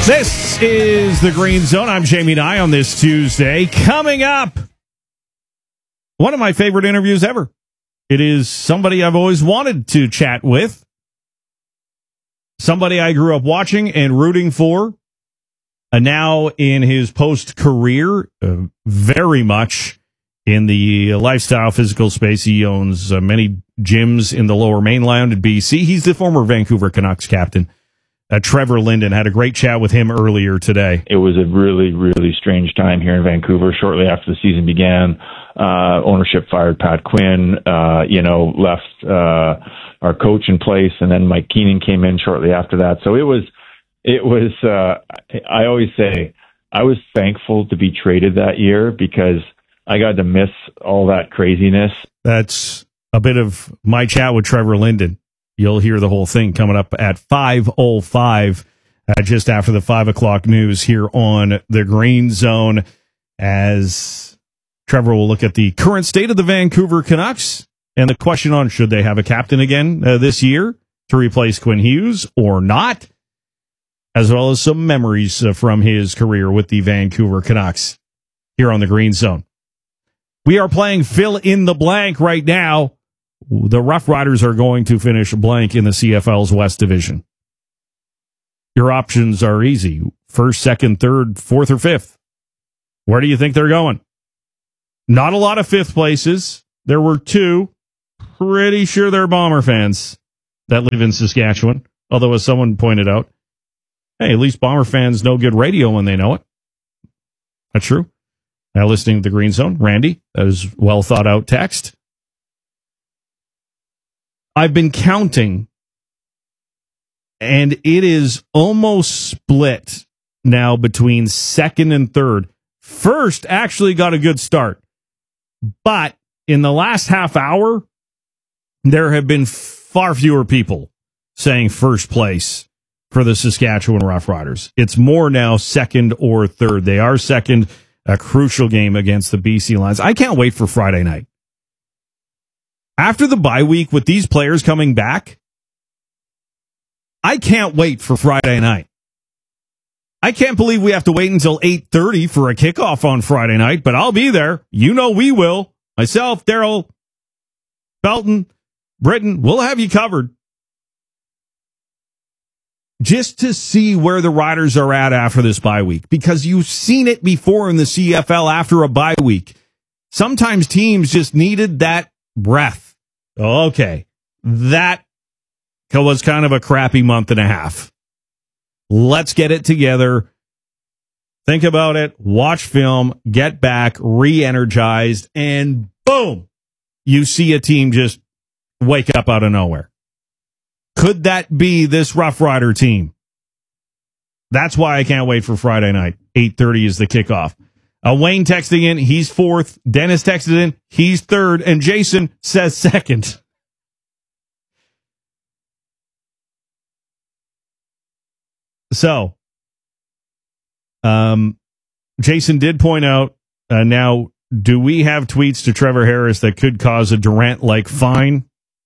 This is the Green Zone. I'm Jamie Nye on this Tuesday. Coming up, one of my favorite interviews ever. It is somebody I've always wanted to chat with. Somebody I grew up watching and rooting for. Now in his post-career, very much in the lifestyle physical space. He owns many gyms in the Lower Mainland in BC. He's the former Vancouver Canucks captain. Trevor Linden. Had a great chat with him earlier today. It was a really, really strange time here in Vancouver. Shortly after the season began, ownership fired Pat Quinn, left our coach in place, and then Mike Keenan came in shortly after that. So it was. I always say I was thankful to be traded that year because I got to miss all that craziness. That's a bit of my chat with Trevor Linden. You'll hear the whole thing coming up at 5:05, just after the 5 o'clock news here on the Green Zone, as Trevor will look at the current state of the Vancouver Canucks and the question on should they have a captain again this year to replace Quinn Hughes or not, as well as some memories from his career with the Vancouver Canucks here on the Green Zone. We are playing Fill in the Blank right now. The Rough Riders are going to finish blank in the CFL's West Division. Your options are easy. First, second, third, fourth, or fifth. Where do you think they're going? Not a lot of fifth places. There were two. Pretty sure they're Bomber fans that live in Saskatchewan. Although, as someone pointed out, hey, at least Bomber fans know good radio when they know it. That's true. Now listening to the Green Zone, Randy, that is well thought out text. I've been counting, and it is almost split now between second and third. First actually got a good start, but in the last half hour, there have been far fewer people saying first place for the Saskatchewan Roughriders. It's more now second or third. They are second, a crucial game against the BC Lions. I can't wait for Friday night. After the bye week with these players coming back, I can't wait for Friday night. I can't believe we have to wait until 8:30 for a kickoff on Friday night, but I'll be there. You know we will. Myself, Daryl, Belton, Britton, we'll have you covered. Just to see where the Riders are at after this bye week, because you've seen it before in the CFL after a bye week. Sometimes teams just needed that breath. Okay, that was kind of a crappy month and a half. Let's get it together. Think about it, watch film, get back, re-energized, and boom, you see a team just wake up out of nowhere. Could that be this Rough Rider team? That's why I can't wait for Friday night. 8:30 is the kickoff. Wayne texting in, he's fourth. Dennis texted in, he's third. And Jason says second. So, Jason did point out, now, do we have tweets to Trevor Harris that could cause a Durant-like fine?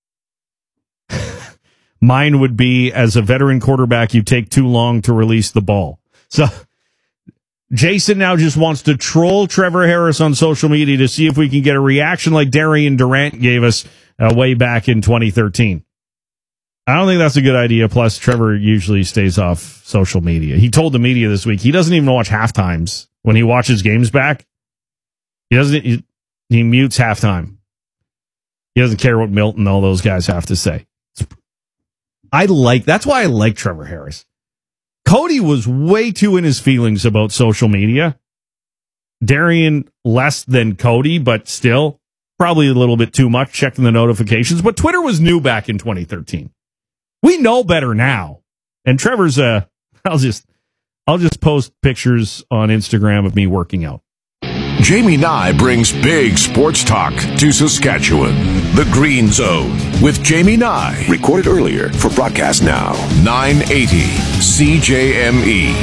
Mine would be, as a veteran quarterback, you take too long to release the ball. So, Jason now just wants to troll Trevor Harris on social media to see if we can get a reaction like Darian Durant gave us way back in 2013. I don't think that's a good idea. Plus, Trevor usually stays off social media. He told the media this week he doesn't even watch halftimes. When he watches games back, he mutes halftime. He doesn't care what Milton and all those guys have to say. That's why I like Trevor Harris. Cody was way too in his feelings about social media. Darian less than Cody, but still probably a little bit too much checking the notifications. But Twitter was new back in 2013. We know better now. And Trevor's I'll just post pictures on Instagram of me working out. Jamie Nye brings big sports talk to Saskatchewan. The Green Zone with Jamie Nye. Recorded earlier for broadcast now. 980 CJME.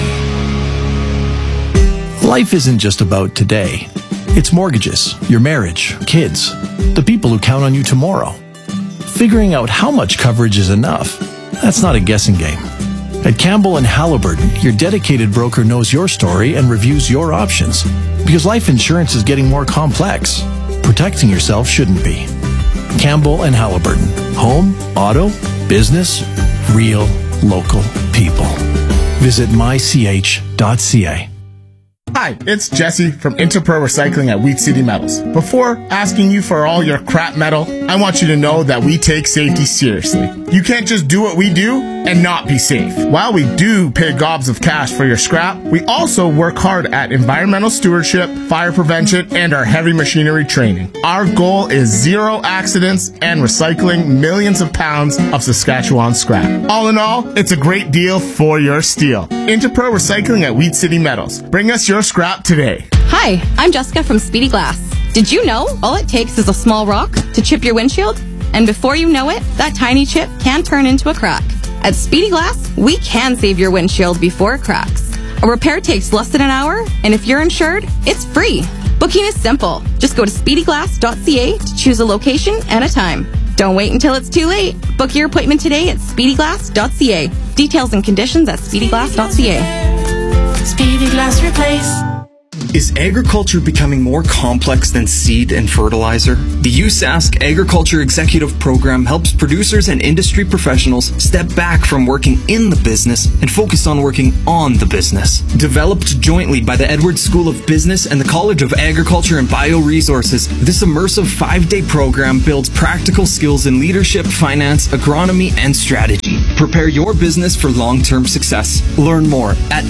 Life isn't just about today. It's mortgages, your marriage, kids, the people who count on you tomorrow. Figuring out how much coverage is enough, that's not a guessing game. At Campbell and Halliburton, your dedicated broker knows your story and reviews your options. Because life insurance is getting more complex. Protecting yourself shouldn't be. Campbell and Halliburton. Home, auto, business, real, local people. Visit mych.ca. Hi, it's Jesse from Interpro Recycling at Wheat City Metals. Before asking you for all your crap metal, I want you to know that we take safety seriously. You can't just do what we do and not be safe. While we do pay gobs of cash for your scrap, we also work hard at environmental stewardship, fire prevention, and our heavy machinery training. Our goal is zero accidents and recycling millions of pounds of Saskatchewan scrap. All in all, it's a great deal for your steel. Interpro Recycling at Wheat City Metals. Bring us your scrap today. Hi, I'm Jessica from Speedy Glass. Did you know all it takes is a small rock to chip your windshield? And before you know it, that tiny chip can turn into a crack. At Speedy Glass, we can save your windshield before it cracks. A repair takes less than an hour, and if you're insured, it's free. Booking is simple. Just go to speedyglass.ca to choose a location and a time. Don't wait until it's too late. Book your appointment today at speedyglass.ca. Details and conditions at speedyglass.ca. Speedy Glass Replace. Is agriculture becoming more complex than seed and fertilizer? The USask Agriculture Executive Program helps producers and industry professionals step back from working in the business and focus on working on the business. Developed jointly by the Edwards School of Business and the College of Agriculture and Bioresources, this immersive 5-day program builds practical skills in leadership, finance, agronomy, and strategy. Prepare your business for long-term success. Learn more at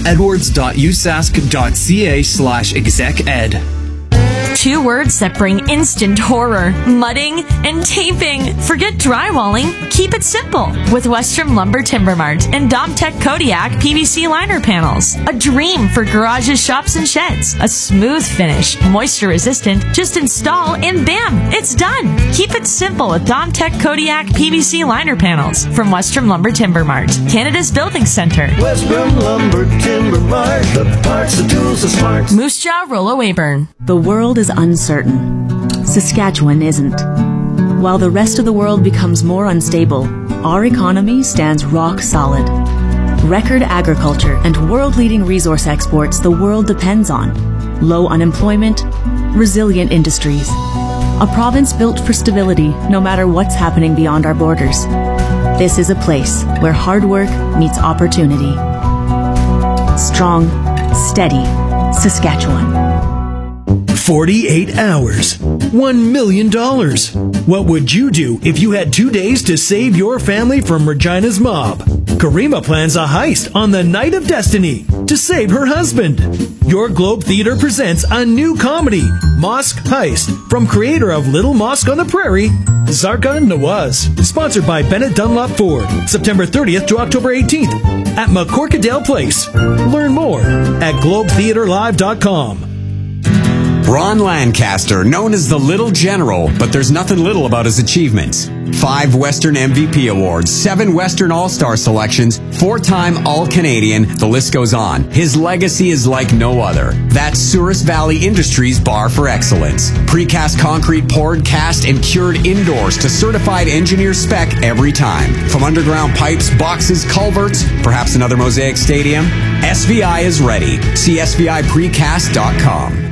edwards.usask.ca/exec-ed. 2 words that bring instant horror: mudding and taping. Forget drywalling. Keep it simple with Western Lumber Timber Mart and Domtech Kodiak PVC liner panels. A dream for garages, shops, and sheds. A smooth finish, moisture resistant. Just install and bam, it's done. Keep it simple with Domtech Kodiak PVC liner panels from Western Lumber Timber Mart, Canada's building center. Western Lumber Timber Mart, the parts, the tools, the smarts. Moose Jaw, Rollo Weyburn. The world is uncertain. Saskatchewan isn't. While the rest of the world becomes more unstable, our economy stands rock solid. Record agriculture and world-leading resource exports the world depends on. Low unemployment, resilient industries. A province built for stability no matter what's happening beyond our borders. This is a place where hard work meets opportunity. Strong, steady Saskatchewan. 48 hours. $1 million. What would you do if you had 2 days to save your family from Regina's mob? Karima plans a heist on the Night of Destiny to save her husband. Your Globe Theatre presents a new comedy, Mosque Heist, from creator of Little Mosque on the Prairie, Zarka Nawaz. Sponsored by Bennett Dunlop Ford. September 30th to October 18th at McCorkadale Place. Learn more at globetheaterlive.com. Ron Lancaster, known as the Little General, but there's nothing little about his achievements. 5 Western MVP awards, 7 Western All-Star selections, 4-time All-Canadian, the list goes on. His legacy is like no other. That's Souris Valley Industries Bar for Excellence. Precast concrete poured, cast, and cured indoors to certified engineer spec every time. From underground pipes, boxes, culverts, perhaps another Mosaic Stadium, SVI is ready. See SVIprecast.com.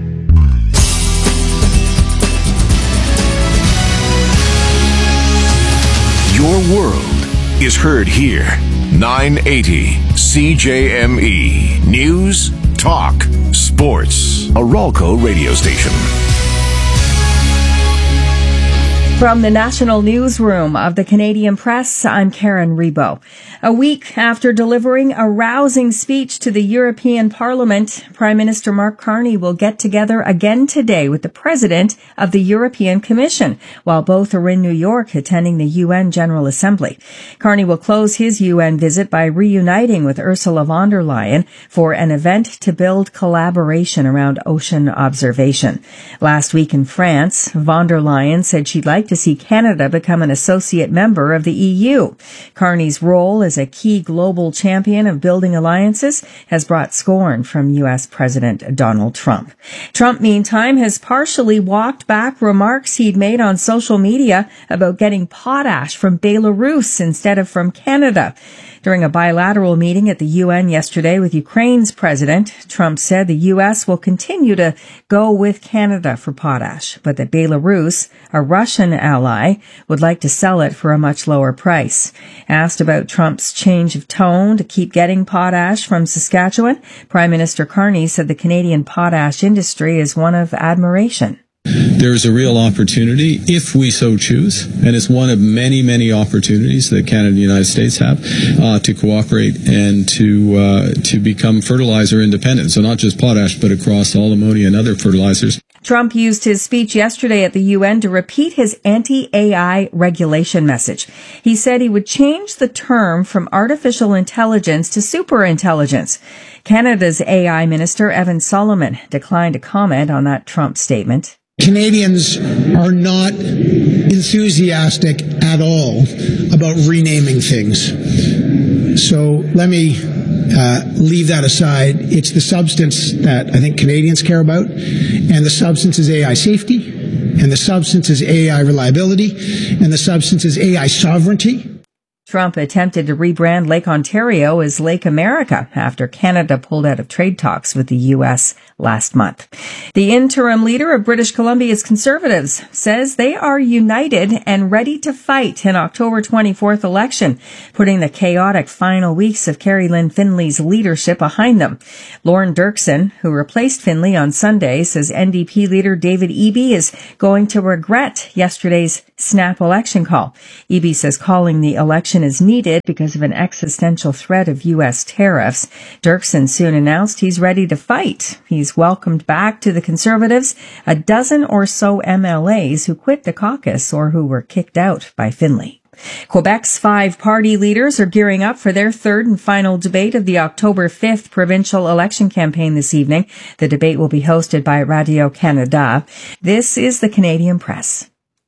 Your world is heard here. 980 CJME. News, talk, sports. A Ralco radio station. From the National Newsroom of the Canadian Press, I'm Karen Rebo. A week after delivering a rousing speech to the European Parliament, Prime Minister Mark Carney will get together again today with the President of the European Commission, while both are in New York attending the UN General Assembly. Carney will close his UN visit by reuniting with Ursula von der Leyen for an event to build collaboration around ocean observation. Last week in France, von der Leyen said she'd like to see Canada become an associate member of the EU. Carney's role as a key global champion of building alliances has brought scorn from U.S. President Donald Trump. Trump, meantime, has partially walked back remarks he'd made on social media about getting potash from Belarus instead of from Canada. During a bilateral meeting at the UN yesterday with Ukraine's president, Trump said the U.S. will continue to go with Canada for potash, but that Belarus, a Russian ally, would like to sell it for a much lower price. Asked about Trump's change of tone to keep getting potash from Saskatchewan, Prime Minister Carney said the Canadian potash industry is one of admiration. There's a real opportunity if we so choose, and it's one of many, many opportunities that Canada and the United States have to cooperate and to become fertilizer independent. So not just potash, but across all ammonia and other fertilizers. Trump used his speech yesterday at the UN to repeat his anti-AI regulation message. He said he would change the term from artificial intelligence to superintelligence. Canada's AI Minister, Evan Solomon, declined to comment on that Trump statement. Canadians are not enthusiastic at all about renaming things. So let me leave that aside. It's the substance that I think Canadians care about, and the substance is AI safety, and the substance is AI reliability, and the substance is AI sovereignty. Trump attempted to rebrand Lake Ontario as Lake America after Canada pulled out of trade talks with the U.S. last month. The interim leader of British Columbia's Conservatives says they are united and ready to fight in October 24th election, putting the chaotic final weeks of Carrie Lynn Finley's leadership behind them. Lorne Dirksen, who replaced Finley on Sunday, says NDP leader David Eby is going to regret yesterday's snap election call. Eby says calling the election is needed because of an existential threat of U.S. tariffs. Dirksen soon announced he's ready to fight. He's welcomed back to the Conservatives a dozen or so MLAs who quit the caucus or who were kicked out by Finley. Quebec's 5 party leaders are gearing up for their third and final debate of the October 5th provincial election campaign this evening. The debate will be hosted by Radio-Canada. This is the Canadian Press.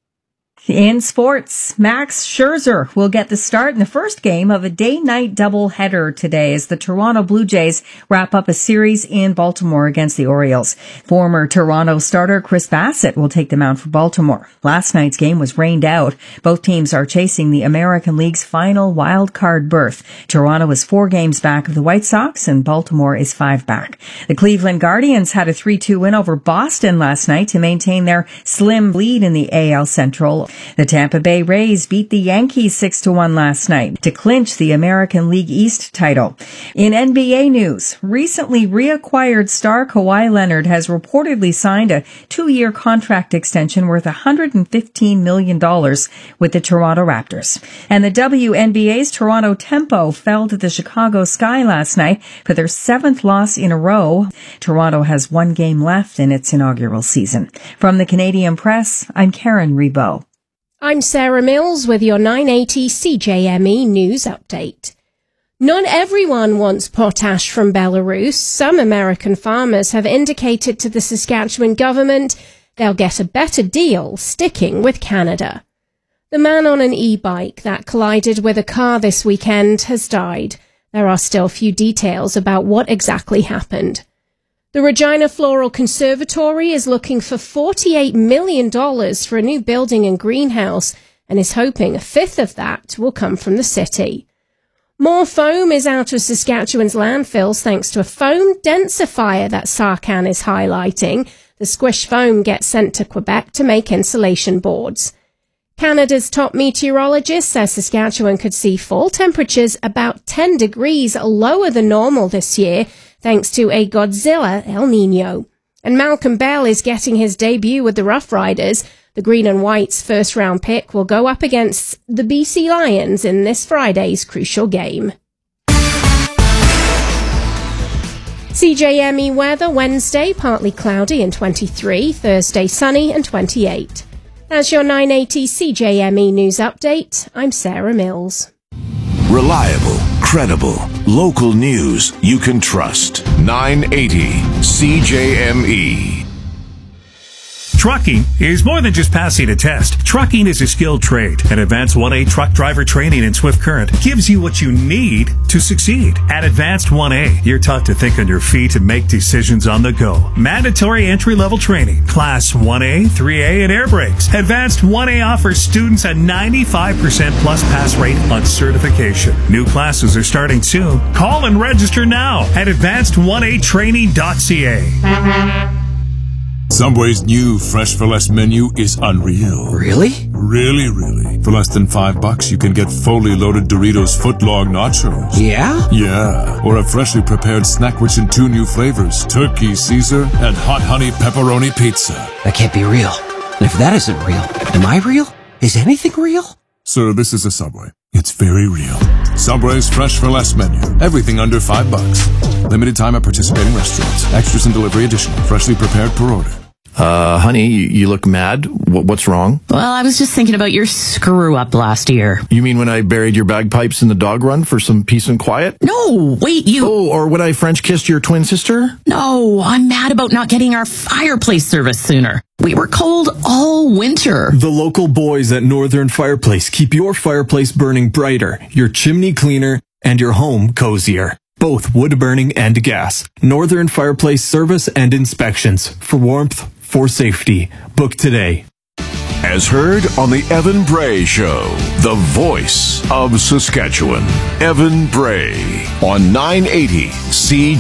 In sports, Max Scherzer will get the start in the first game of a day-night doubleheader today as the Toronto Blue Jays wrap up a series in Baltimore against the Orioles. Former Toronto starter Chris Bassett will take the mound for Baltimore. Last night's game was rained out. Both teams are chasing the American League's final wild card berth. Toronto is 4 games back of the White Sox and Baltimore is 5 back. The Cleveland Guardians had a 3-2 win over Boston last night to maintain their slim lead in the AL Central. The Tampa Bay Rays beat the Yankees 6-1 last night to clinch the American League East title. In NBA news, recently reacquired star Kawhi Leonard has reportedly signed a 2-year contract extension worth $115 million with the Toronto Raptors. And the WNBA's Toronto Tempo fell to the Chicago Sky last night for their 7th loss in a row. Toronto has 1 game left in its inaugural season. From the Canadian Press, I'm Karen Rebo. I'm Sarah Mills with your 980 CJME News Update. Not everyone wants potash from Belarus. Some American farmers have indicated to the Saskatchewan government they'll get a better deal sticking with Canada. The man on an e-bike that collided with a car this weekend has died. There are still few details about what exactly happened. The Regina Floral Conservatory is looking for $48 million for a new building and greenhouse and is hoping a fifth of that will come from the city. More foam is out of Saskatchewan's landfills thanks to a foam densifier that Sarcan is highlighting. The squish foam gets sent to Quebec to make insulation boards. Canada's top meteorologist says Saskatchewan could see fall temperatures about 10 degrees lower than normal this year, thanks to a Godzilla El Nino. And Malcolm Bell is getting his debut with the Rough Riders. The Green and White's first-round pick will go up against the BC Lions in this Friday's crucial game. CJME weather Wednesday, partly cloudy and 23, Thursday sunny and 28. That's your 980 CJME News Update. I'm Sarah Mills. Reliable, credible, local news you can trust. 980 CJME. Trucking is more than just passing a test. Trucking is a skilled trade, and Advanced 1A truck driver training in Swift Current gives you what you need to succeed. At Advanced 1A, you're taught to think on your feet and make decisions on the go. Mandatory entry-level training, Class 1A, 3A, and air brakes. Advanced 1A offers students a 95% plus pass rate on certification. New classes are starting soon. Call and register now at advanced1atraining.ca. Subway's new Fresh for Less menu is unreal. Really? Really. For less than $5, you can get fully loaded Doritos footlong nachos. Yeah? Yeah. Or a freshly prepared snack rich in 2 new flavors, Turkey Caesar and Hot Honey Pepperoni Pizza. That can't be real. And if that isn't real, am I real? Is anything real? Sir, this is a Subway. It's very real. Subway's Fresh for Less menu. Everything under $5. Limited time at participating restaurants. Extras and delivery additional. Freshly prepared per order. Honey, you look mad. What's wrong? Well, I was just thinking about your screw-up last year. You mean when I buried your bagpipes in the dog run for some peace and quiet? No, wait, you... Oh, or when I French kissed your twin sister? No, I'm mad about not getting our fireplace service sooner. We were cold all winter. The local boys at Northern Fireplace keep your fireplace burning brighter, your chimney cleaner, and your home cozier. Both wood burning and gas. Northern Fireplace service and inspections. For warmth, for safety. Book today. As heard on the Evan Bray Show, the voice of Saskatchewan. Evan Bray on 980 CJ.